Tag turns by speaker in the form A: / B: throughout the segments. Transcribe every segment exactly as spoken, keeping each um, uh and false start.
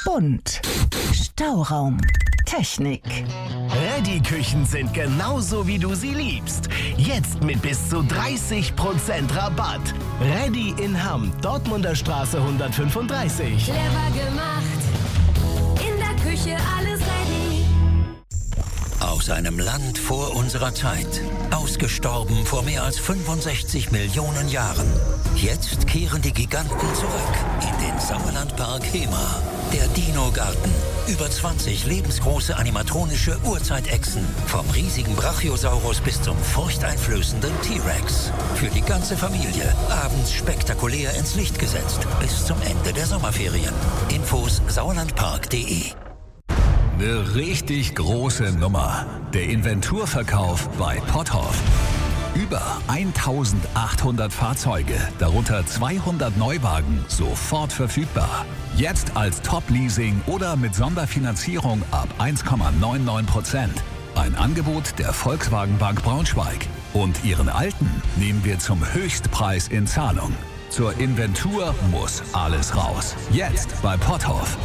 A: Bunt. Stauraum. Technik.
B: Reddy-Küchen sind genauso, wie du sie liebst. Jetzt mit bis zu dreißig Prozent Rabatt. Reddy in Hamm, Dortmunder Straße hundertfünfunddreißig.
C: Clever gemacht. In der Küche alles ready.
D: Aus einem Land vor unserer Zeit. Ausgestorben vor mehr als fünfundsechzig Millionen Jahren. Jetzt kehren die Giganten zurück in den Sauerlandpark Hema. Der Dino-Garten. Über zwanzig lebensgroße animatronische Urzeitechsen. Vom riesigen Brachiosaurus bis zum furchteinflößenden T-Rex. Für die ganze Familie. Abends spektakulär ins Licht gesetzt. Bis zum Ende der Sommerferien. Infos sauerlandpark punkt de.
E: Eine richtig große Nummer. Der Inventurverkauf bei Potthoff. Über eintausendachthundert Fahrzeuge, darunter zweihundert Neuwagen, sofort verfügbar. Jetzt als Top-Leasing oder mit Sonderfinanzierung ab eins Komma neunundneunzig Prozent. Ein Angebot der Volkswagen Bank Braunschweig. Und Ihren alten nehmen wir zum Höchstpreis in Zahlung. Zur Inventur muss alles raus. Jetzt bei Potthoff.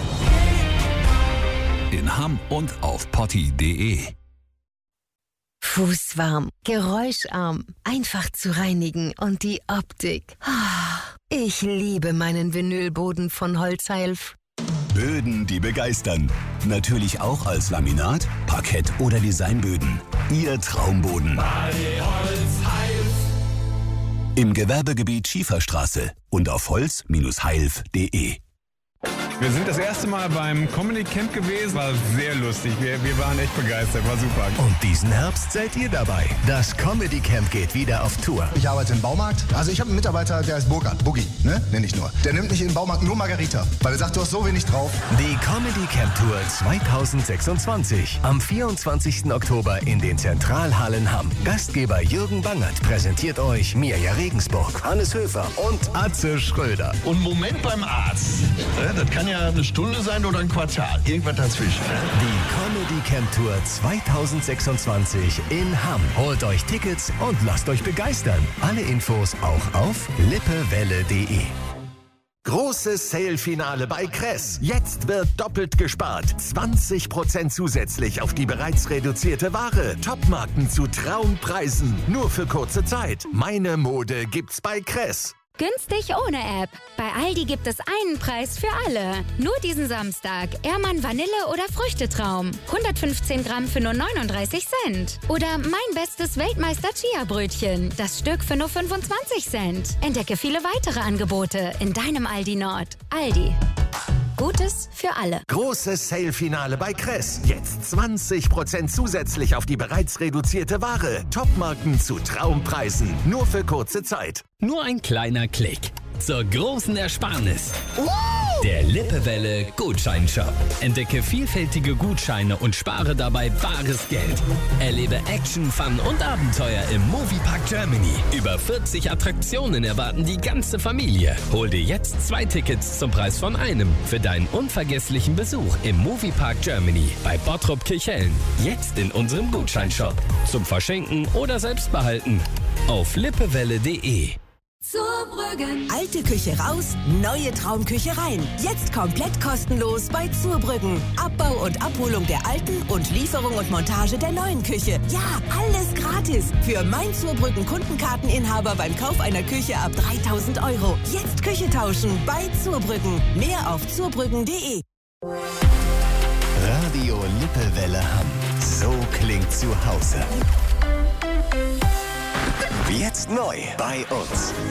E: In Hamm und auf potti punkt de.
F: Fußwarm, geräuscharm, einfach zu reinigen und die Optik. Ich liebe meinen Vinylboden von Holzheilf.
G: Böden, die begeistern. Natürlich auch als Laminat, Parkett oder Designböden. Ihr Traumboden. Holzheilf. Im Gewerbegebiet Schieferstraße und auf holz Bindestrich heilf punkt de.
H: Wir sind das erste Mal beim Comedy Camp gewesen. War sehr lustig. Wir, wir waren echt begeistert. War super.
B: Und diesen Herbst seid ihr dabei. Das Comedy Camp geht wieder auf Tour.
I: Ich arbeite im Baumarkt. Also ich habe einen Mitarbeiter, der heißt Burkhard. Boogie, ne? Nenn ich nur. Der nimmt nicht im Baumarkt nur Margarita, weil er sagt, du hast so wenig drauf.
B: Die Comedy Camp Tour zweitausendsechsundzwanzig. Am vierundzwanzigsten Oktober in den Zentralhallen Hamm. Gastgeber Jürgen Bangert präsentiert euch Mirja Regensburg, Hannes Höfer und Atze Schröder.
J: Und Moment beim Arzt. Das kann ja eine Stunde sein oder ein Quartal. Irgendwas dazwischen.
B: Die Comedy Camp Tour zweitausendsechsundzwanzig in Hamm. Holt euch Tickets und lasst euch begeistern. Alle Infos auch auf lippewelle punkt de. Großes Sale-Finale bei Kress. Jetzt wird doppelt gespart. zwanzig Prozent zusätzlich auf die bereits reduzierte Ware. Topmarken zu Traumpreisen. Nur für kurze Zeit. Meine Mode gibt's bei Kress.
K: Günstig ohne App. Bei Aldi gibt es einen Preis für alle. Nur diesen Samstag. Ehrmann Vanille oder Früchtetraum. hundertfünfzehn Gramm für nur neununddreißig Cent. Oder mein bestes Weltmeister Chia-Brötchen. Das Stück für nur fünfundzwanzig Cent. Entdecke viele weitere Angebote in deinem Aldi Nord. Aldi. Gutes für alle.
B: Großes Sale-Finale bei Kress. Jetzt zwanzig Prozent zusätzlich auf die bereits reduzierte Ware. Topmarken zu Traumpreisen. Nur für kurze Zeit.
L: Nur ein kleiner Klick zur großen Ersparnis. Der Lippewelle Gutscheinshop. Entdecke vielfältige Gutscheine und spare dabei bares Geld. Erlebe Action, Fun und Abenteuer im Moviepark Germany. Über vierzig Attraktionen erwarten die ganze Familie. Hol dir jetzt zwei Tickets zum Preis von einem für deinen unvergesslichen Besuch im Moviepark Germany bei Bottrop Kirchhellen. Jetzt in unserem Gutscheinshop. Zum Verschenken oder selbst behalten. Auf lippewelle punkt de.
C: Zurbrüggen.
M: Alte Küche raus, neue Traumküche rein. Jetzt komplett kostenlos bei Zurbrüggen. Abbau und Abholung der alten und Lieferung und Montage der neuen Küche. Ja, alles gratis. Für mein Zurbrüggen Kundenkarteninhaber beim Kauf einer Küche ab dreitausend Euro. Jetzt Küche tauschen bei Zurbrüggen. Mehr auf zurbrüggen punkt de.
B: Radio Lippewelle Hamm. So klingt zu Hause. Jetzt neu bei uns.